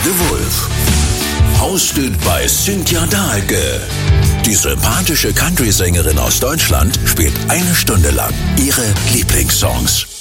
The Wolf. Hosted by Cynthia Dahlke. Die sympathische Country-Sängerin aus Deutschland spielt 1 Stunde lang ihre Lieblingssongs.